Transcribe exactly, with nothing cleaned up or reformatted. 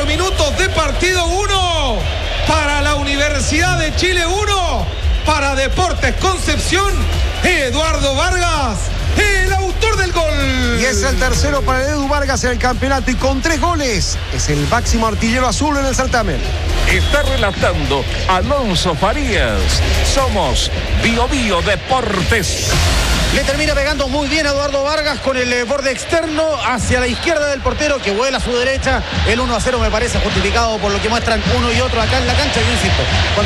minutos de partido, uno para la Universidad de Chile, uno para Deportes Concepción. Eduardo Vargas, el autor del gol. Y es el tercero para Edu Vargas en el campeonato y con tres goles es el máximo artillero azul en el certamen. Está relatando Alonso Farías. Somos Bio Bio Deportes. Le termina pegando muy bien a Eduardo Vargas con el borde externo hacia la izquierda del portero que vuela a su derecha. El uno a cero me parece justificado por lo que muestran uno y otro acá en la cancha. Yo insisto,